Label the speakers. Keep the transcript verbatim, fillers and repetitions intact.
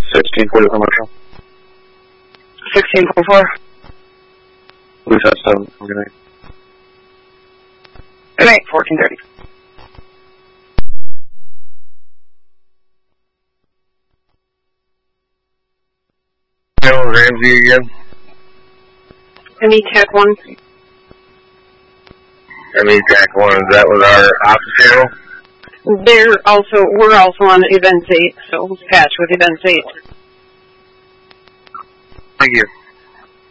Speaker 1: sixteen forty commercial.
Speaker 2: sixteen forty-four.
Speaker 1: Please have seven. Good night.
Speaker 2: Good night, fourteen thirty.
Speaker 1: Hello, Ramsey again.
Speaker 2: M E Tech one.
Speaker 1: M E Tech one, is that with our office channel?
Speaker 2: They're also, we're also on Events eight, so patch with Events eight.
Speaker 1: Thank you.